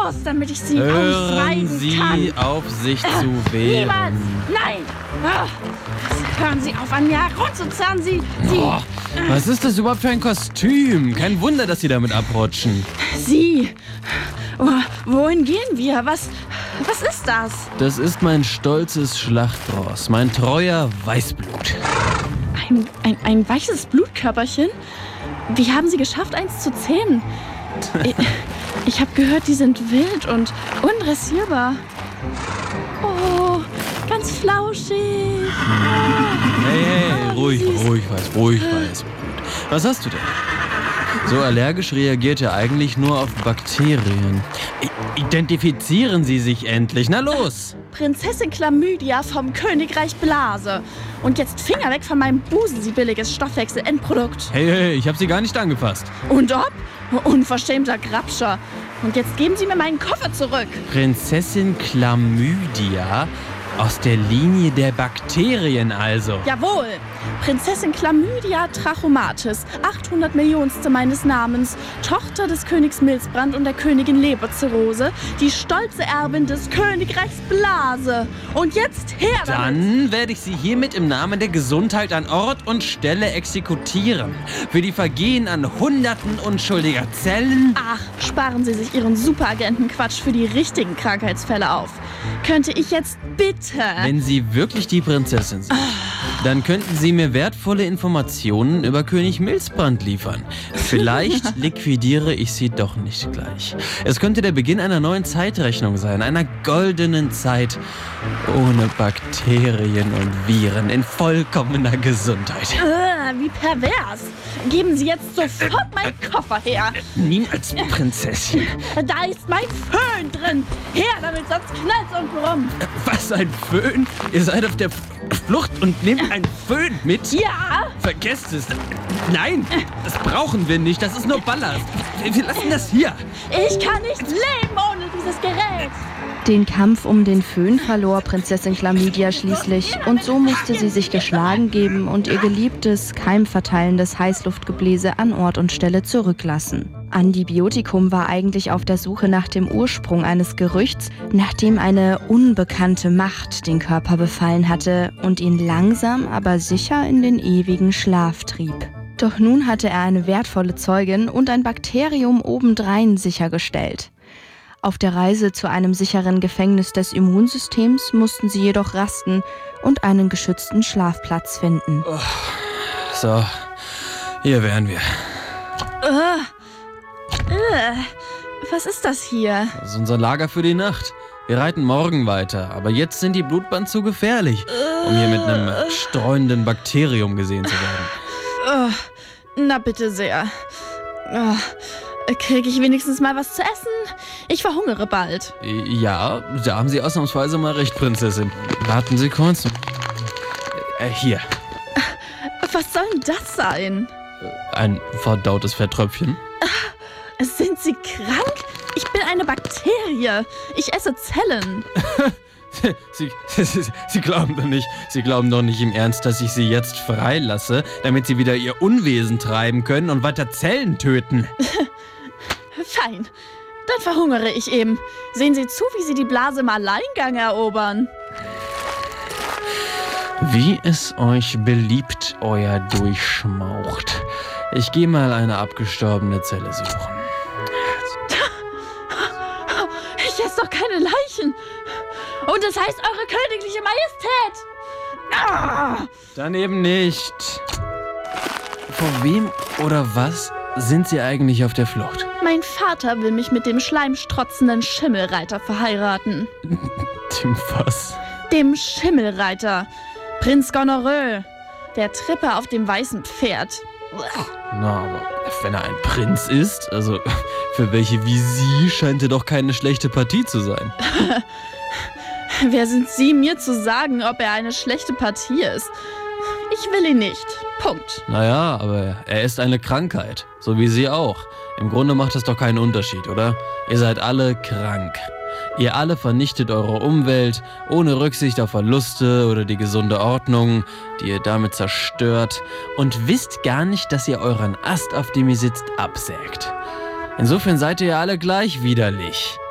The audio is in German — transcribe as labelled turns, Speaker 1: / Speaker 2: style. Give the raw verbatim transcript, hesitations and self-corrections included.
Speaker 1: los, damit ich sie
Speaker 2: Hören
Speaker 1: ausweiden
Speaker 2: Sie
Speaker 1: kann.
Speaker 2: auf, sich zu wehren.
Speaker 1: Niemals! Nein! Ah, hören Sie auf, an mir herumzuzerren. Sie, Sie,
Speaker 2: Oh, was ist das überhaupt für ein Kostüm? Kein Wunder, dass Sie damit abrutschen.
Speaker 1: Sie. Oh, wohin gehen wir? Was, was ist das?
Speaker 2: Das ist mein stolzes Schlachtross, mein treuer Weißblut.
Speaker 1: Ein, ein, ein weiches Blutkörperchen? Wie haben Sie geschafft, eins zu zähmen? Ich, ich habe gehört, die sind wild und undressierbar. Oh, ganz flauschig.
Speaker 2: Hey, hey,
Speaker 1: Oh,
Speaker 2: ruhig,
Speaker 1: süß.
Speaker 2: ruhig, Weiß, ruhig, Weißblut. Was hast du denn? So allergisch reagiert er eigentlich nur auf Bakterien. I- Identifizieren Sie sich endlich. Na los!
Speaker 1: Prinzessin Chlamydia vom Königreich Blase. Und jetzt Finger weg von meinem Busen, Sie billiges Stoffwechselendprodukt.
Speaker 2: Hey, hey, ich habe Sie gar nicht angefasst.
Speaker 1: Und ob? Unverschämter Grabscher. Und jetzt geben Sie mir meinen Koffer zurück.
Speaker 2: Prinzessin Chlamydia? Aus der Linie der Bakterien also.
Speaker 1: Jawohl. Prinzessin Chlamydia Trachomatis, achthundert Millionste meines Namens, Tochter des Königs Milzbrand und der Königin Leberzirrhose, die stolze Erbin des Königreichs Blase. Und jetzt her damit!
Speaker 2: Dann werde ich Sie hiermit im Namen der Gesundheit an Ort und Stelle exekutieren. Für die Vergehen an hunderten unschuldiger Zellen.
Speaker 1: Ach, sparen Sie sich Ihren Superagentenquatsch für die richtigen Krankheitsfälle auf. Könnte ich jetzt bitte...
Speaker 2: Wenn Sie wirklich die Prinzessin sind, dann könnten Sie mir wertvolle Informationen über König Milzbrand liefern. Vielleicht liquidiere ich Sie doch nicht gleich. Es könnte der Beginn einer neuen Zeitrechnung sein, einer goldenen Zeit ohne Bakterien und Viren, in vollkommener Gesundheit.
Speaker 1: Äh, wie pervers. Geben Sie jetzt sofort meinen Koffer her.
Speaker 2: Niemals, Prinzessin.
Speaker 1: Da ist mein Föhn drin. Her damit, sonst knallt's unten rum.
Speaker 2: Was, ein Föhn? Ihr seid auf der Flucht und nehmt einen Föhn mit?
Speaker 1: Ja?
Speaker 2: Vergesst es. Nein, das brauchen wir nicht. Das ist nur Ballast. Wir wir lassen das hier.
Speaker 1: Ich kann nicht leben ohne dieses Gerät.
Speaker 3: Den Kampf um den Föhn verlor Prinzessin Chlamydia schließlich und so musste sie sich geschlagen geben und ihr geliebtes, keimverteilendes Heißluftgebläse an Ort und Stelle zurücklassen. Antibiotikum war eigentlich auf der Suche nach dem Ursprung eines Gerüchts, nachdem eine unbekannte Macht den Körper befallen hatte und ihn langsam, aber sicher in den ewigen Schlaf trieb. Doch nun hatte er eine wertvolle Zeugin und ein Bakterium obendrein sichergestellt. Auf der Reise zu einem sicheren Gefängnis des Immunsystems mussten sie jedoch rasten und einen geschützten Schlafplatz finden.
Speaker 2: So, hier wären wir.
Speaker 1: Äh, äh, was ist das hier?
Speaker 2: Das ist unser Lager für die Nacht. Wir reiten morgen weiter, aber jetzt sind die Blutbahnen zu gefährlich, um hier mit einem streuenden Bakterium gesehen zu werden.
Speaker 1: Äh, na bitte sehr. Äh, Kriege ich wenigstens mal was zu essen? Ich verhungere bald.
Speaker 2: Ja, da haben Sie ausnahmsweise mal recht, Prinzessin. Warten Sie kurz. Äh, hier,
Speaker 1: Was soll denn das sein?
Speaker 2: ein verdautes Fetttröpfchen.
Speaker 1: Sind Sie krank? Ich bin eine Bakterie. Ich esse Zellen.
Speaker 2: Sie, Sie, Sie glauben doch nicht, Sie glauben doch nicht im Ernst, dass ich Sie jetzt freilasse, damit Sie wieder Ihr Unwesen treiben können und weiter Zellen töten.
Speaker 1: Fein. Dann verhungere ich eben. Sehen Sie zu, wie Sie die Blase im Alleingang erobern.
Speaker 2: Wie es euch beliebt, euer Durchschmaucht. Ich gehe mal eine abgestorbene Zelle suchen.
Speaker 1: Ich esse doch keine Leichen. Und das heißt Eure königliche Majestät. Ah!
Speaker 2: Dann eben nicht. Vor wem oder was sind Sie eigentlich auf der Flucht?
Speaker 1: Mein Vater will mich mit dem schleimstrotzenden Schimmelreiter verheiraten.
Speaker 2: Dem was?
Speaker 1: Dem Schimmelreiter. Prinz Gonorrhoe. Der Tripper auf dem weißen Pferd.
Speaker 2: Na, aber wenn er ein Prinz ist, also für welche wie Sie scheint er doch keine schlechte Partie zu sein.
Speaker 1: Wer sind Sie, mir zu sagen, ob er eine schlechte Partie ist? Ich will ihn nicht. Punkt.
Speaker 2: Naja, aber er ist eine Krankheit, so wie Sie auch. Im Grunde macht das doch keinen Unterschied, oder? Ihr seid alle krank. Ihr alle vernichtet eure Umwelt, ohne Rücksicht auf Verluste oder die gesunde Ordnung, die ihr damit zerstört, und wisst gar nicht, dass ihr euren Ast, auf dem ihr sitzt, absägt. Insofern seid ihr alle gleich widerlich.